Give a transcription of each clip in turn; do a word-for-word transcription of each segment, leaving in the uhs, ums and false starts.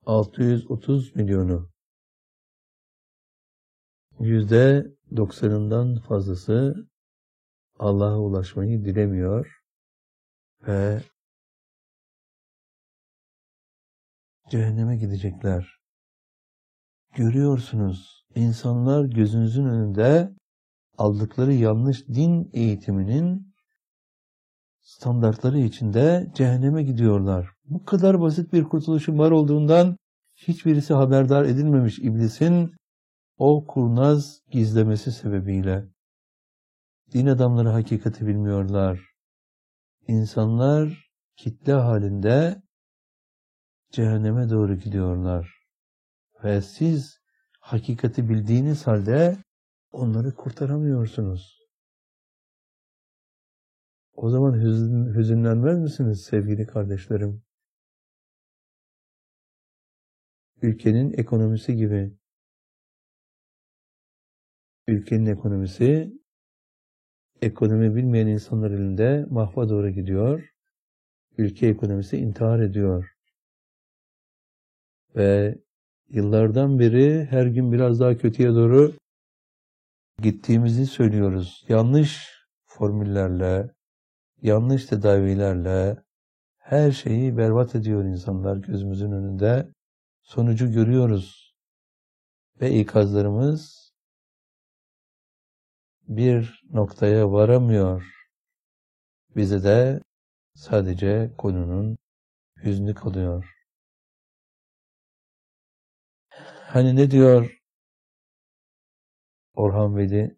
altı yüz otuz milyonu, yüzde doksanından fazlası Allah'a ulaşmayı dilemiyor ve cehenneme gidecekler. Görüyorsunuz, insanlar gözünüzün önünde aldıkları yanlış din eğitiminin standartları içinde cehenneme gidiyorlar. Bu kadar basit bir kurtuluşun var olduğundan hiçbirisi haberdar edilmemiş iblisin o kurnaz gizlemesi sebebiyle. Din adamları hakikati bilmiyorlar. İnsanlar kitle halinde cehenneme doğru gidiyorlar. Ve siz hakikati bildiğiniz halde onları kurtaramıyorsunuz. O zaman hüzün, hüzünlenmez misiniz sevgili kardeşlerim? Ülkenin ekonomisi gibi. Ülkenin ekonomisi, ekonomi bilmeyen insanlar elinde mahva doğru gidiyor. Ülke ekonomisi intihar ediyor. Ve yıllardan beri her gün biraz daha kötüye doğru gittiğimizi söylüyoruz. Yanlış formüllerle, yanlış tedavilerle her şeyi berbat ediyor insanlar gözümüzün önünde. Sonucu görüyoruz. Ve ikazlarımız bir noktaya varamıyor. Bize de sadece konunun hüznü kalıyor. Hani ne diyor Orhan Veli?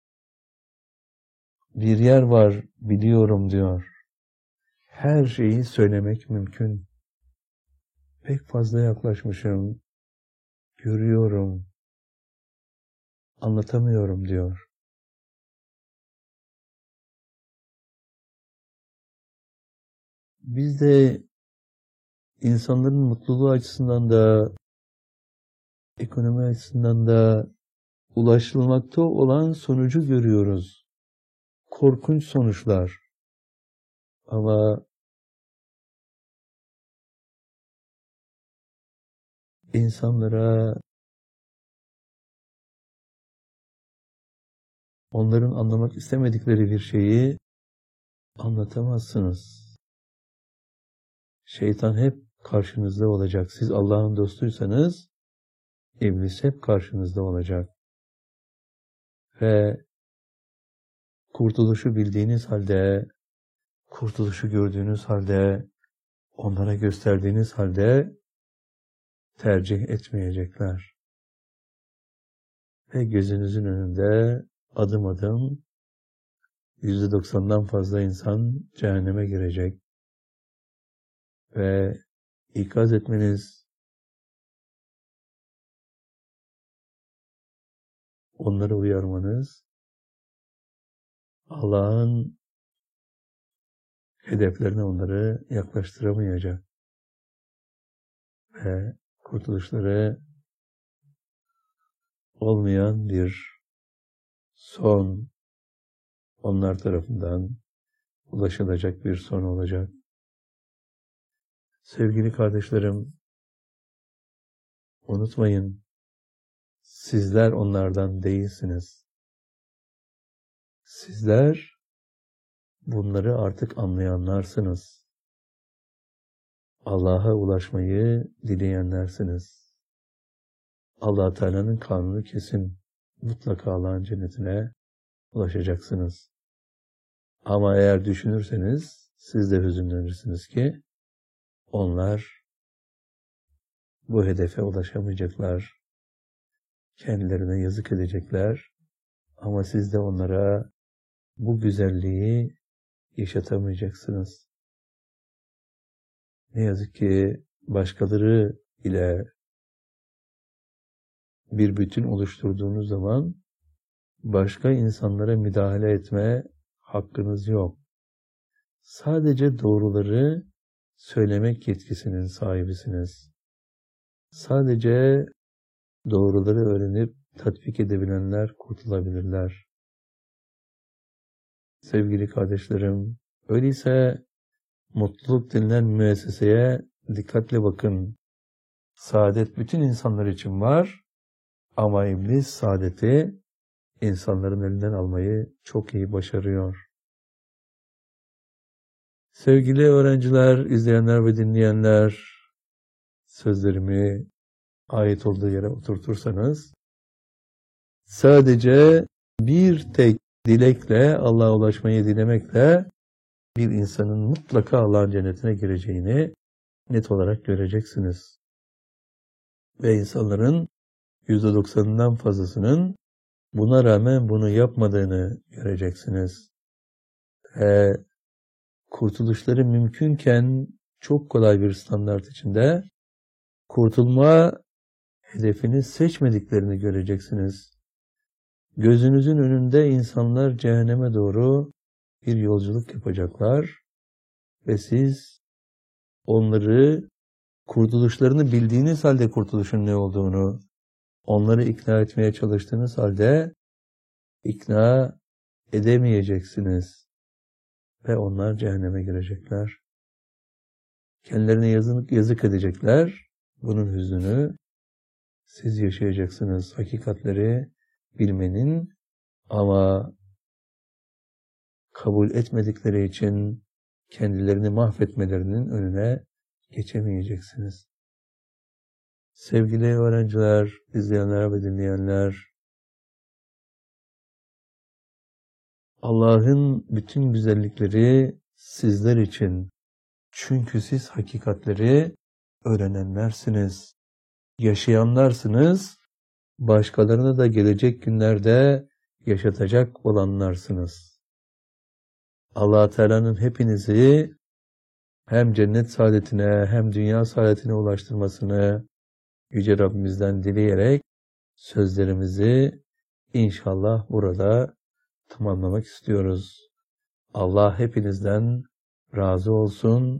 Bir yer var biliyorum diyor. Her şeyi söylemek mümkün. Pek fazla yaklaşmışım. Görüyorum. Anlatamıyorum diyor. Biz de insanların mutluluğu açısından da, ekonomi açısından da ulaşılmakta olan sonucu görüyoruz. Korkunç sonuçlar. Ama insanlara onların anlamak istemedikleri bir şeyi anlatamazsınız. Şeytan hep karşınızda olacak. Siz Allah'ın dostuysanız iblis hep karşınızda olacak. Ve kurtuluşu bildiğiniz halde, kurtuluşu gördüğünüz halde, onlara gösterdiğiniz halde tercih etmeyecekler. Ve gözünüzün önünde adım adım yüzde doksandan fazla insan cehenneme girecek. Ve ikaz etmeniz, onları uyarmanız, Allah'ın hedeflerine onları yaklaştıramayacak. Ve kurtuluşları olmayan bir son onlar tarafından ulaşılacak bir son olacak. Sevgili kardeşlerim, unutmayın, sizler onlardan değilsiniz. Sizler bunları artık anlayanlarsınız. Allah'a ulaşmayı dileyenlersiniz. Allah Teala'nın kanunu kesin. Mutlaka Allah'ın cennetine ulaşacaksınız. Ama eğer düşünürseniz siz de hüzünlenirsiniz ki onlar bu hedefe ulaşamayacaklar. Kendilerine yazık edecekler. Ama siz de onlara bu güzelliği yaşatamayacaksınız. Ne yazık ki başkaları ile bir bütün oluşturduğunuz zaman başka insanlara müdahale etme hakkınız yok. Sadece doğruları söylemek yetkisinin sahibisiniz. Sadece doğruları öğrenip tatbik edebilenler kurtulabilirler. Sevgili kardeşlerim, öyleyse mutluluk denilen müesseseye dikkatle bakın. Saadet bütün insanlar için var ama iblis saadeti insanların elinden almayı çok iyi başarıyor. Sevgili öğrenciler, izleyenler ve dinleyenler, sözlerimi ait olduğu yere oturtursanız, sadece bir tek dilekle, Allah'a ulaşmayı dilemekle bir insanın mutlaka Allah'ın cennetine gireceğini net olarak göreceksiniz. Ve insanların yüzde doksanından fazlasının buna rağmen bunu yapmadığını göreceksiniz. Ve kurtuluşları mümkünken çok kolay bir standart içinde kurtulma hedefini seçmediklerini göreceksiniz. Gözünüzün önünde insanlar cehenneme doğru bir yolculuk yapacaklar ve siz onları kurtuluşlarını bildiğiniz halde kurtuluşun ne olduğunu, onları ikna etmeye çalıştığınız halde ikna edemeyeceksiniz ve onlar cehenneme girecekler. Kendilerine yazık, yazık edecekler. Bunun hüznünü siz yaşayacaksınız. Hakikatleri bilmenin ama kabul etmedikleri için kendilerini mahvetmelerinin önüne geçemeyeceksiniz. Sevgili öğrenciler, izleyenler ve dinleyenler, Allah'ın bütün güzellikleri sizler için. Çünkü siz hakikatleri öğrenenlersiniz, yaşayanlarsınız, başkalarını da gelecek günlerde yaşatacak olanlarsınız. Allah Teala'nın hepinizi hem cennet saadetine hem dünya saadetine ulaştırmasını Yüce Rabbimizden dileyerek sözlerimizi inşallah burada tamamlamak istiyoruz. Allah hepinizden razı olsun.